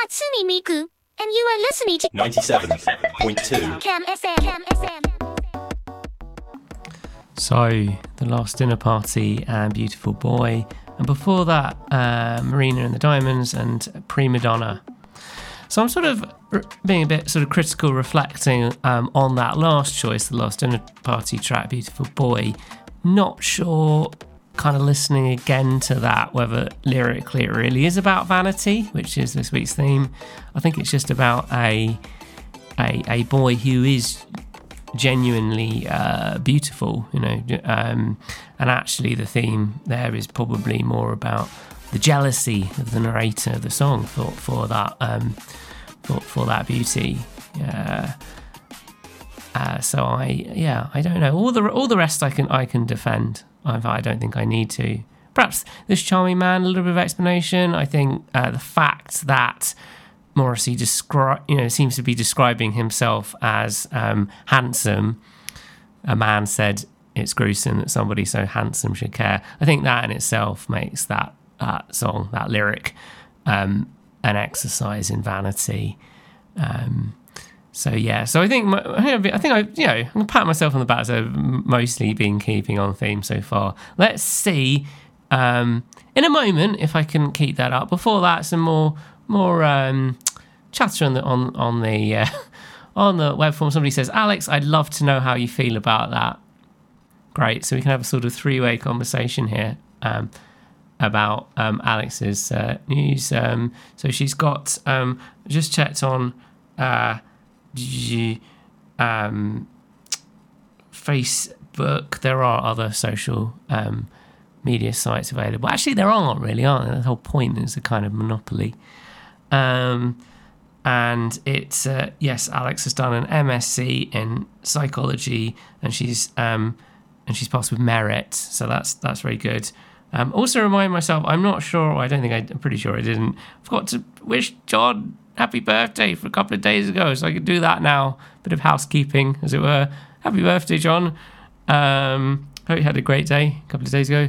Tatsumi Miku, and you are listening to 97.2 Cam FM. So, The Last Dinner Party and Beautiful Boy. And before that, Marina and the Diamonds and Prima Donna. So I'm sort of being a bit sort of critical, reflecting on that last choice, the Last Dinner Party track, Beautiful Boy. Not sure, kind of listening again to that, whether lyrically it really is about vanity, which is this week's theme. I think it's just about a boy who is genuinely beautiful, you know, and actually the theme there is probably more about the jealousy of the narrator of the song for that beauty. So I don't know. All the rest I can defend. I don't think I need to. Perhaps this charming man, a little bit of explanation. I think the fact that Morrissey seems to be describing himself as handsome. A man said it's gruesome that somebody so handsome should care. I think that in itself makes that song, that lyric, an exercise in vanity. So I think I'm gonna pat myself on the back. So mostly been keeping on theme so far. Let's see in a moment if I can keep that up. Before that, some more chatter on the web form. Somebody says, Alex, I'd love to know how you feel about that. Great, so we can have a sort of three-way conversation here about Alex's news. So she's got just checked on Facebook. There are other social media sites available. Actually, there aren't really, aren't there? The whole point is a kind of monopoly. And it's yes, Alex has done an MSc in psychology, and she's passed with merit, so that's very good. Also remind myself, I'm pretty sure I didn't. Forgot to wish John happy birthday for a couple of days ago, so I could do that now. Bit of housekeeping, as it were. Happy birthday, John. Hope you had a great day a couple of days ago.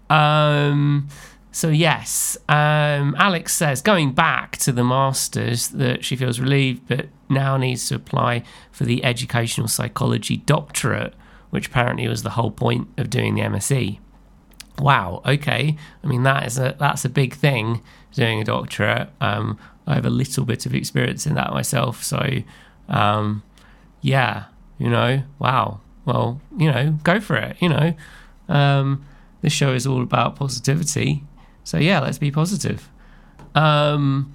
So yes, Alex says, going back to the Masters, that she feels relieved, but now needs to apply for the educational psychology doctorate, which apparently was the whole point of doing the MSc. Wow, okay. I mean, that's a big thing, doing a doctorate. I have a little bit of experience in that myself, so yeah, wow. Well, go for it, This show is all about positivity. So yeah, let's be positive. Yeah,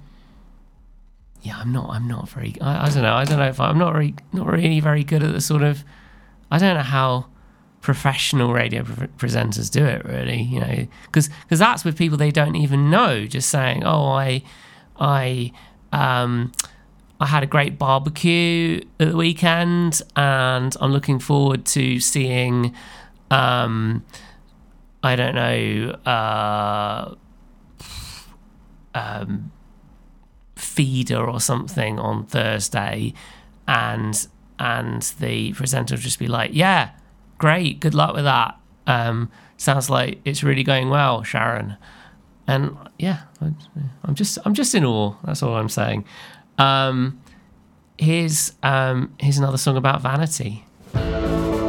I'm not very. I don't know if I'm not really very good at the sort of. I don't know how professional radio presenters do it, really. Because that's with people they don't even know. Just saying, oh, I had a great barbecue at the weekend, and I'm looking forward to seeing. I don't know. Feeder or something on Thursday, and the presenter will just be like, yeah, great, good luck with that, sounds like it's really going well, Sharon. And yeah, I'm just in awe, that's all I'm saying. Here's another song about vanity.